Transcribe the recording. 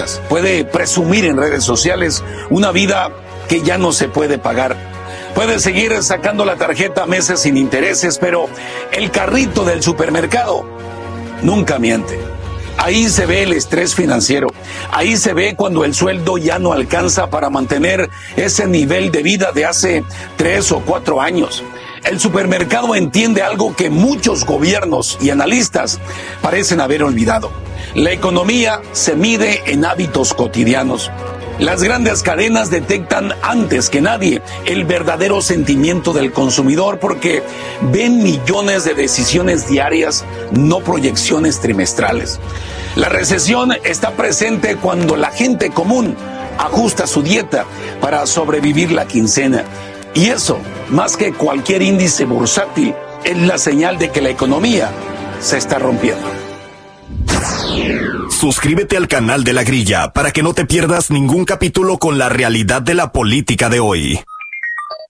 cosas. Puede presumir en redes sociales una vida que ya no se puede pagar. Puede seguir sacando la tarjeta a meses sin intereses, pero el carrito del supermercado nunca miente. Ahí se ve el estrés financiero. Ahí se ve cuando el sueldo ya no alcanza para mantener ese nivel de vida de hace 3 o 4 años. El supermercado entiende algo que muchos gobiernos y analistas parecen haber olvidado. La economía se mide en hábitos cotidianos. Las grandes cadenas detectan antes que nadie el verdadero sentimiento del consumidor porque ven millones de decisiones diarias, no proyecciones trimestrales. La recesión está presente cuando la gente común ajusta su dieta para sobrevivir la quincena. Y eso, más que cualquier índice bursátil, es la señal de que la economía se está rompiendo. Suscríbete al canal de La Grilla para que no te pierdas ningún capítulo con la realidad de la política de hoy.